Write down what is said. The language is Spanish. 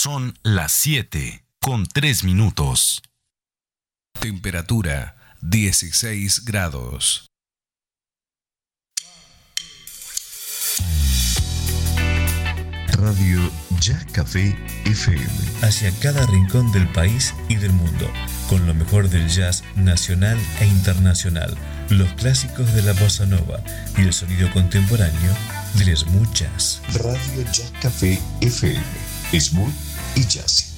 Son las 7:03. Temperatura 16 grados. Radio Jazz Café FM. Hacia cada rincón del país y del mundo, con lo mejor del jazz nacional e internacional, los clásicos de la bossa nova y el sonido contemporáneo del smooth jazz. Radio Jazz Café FM. Smooth y jazz.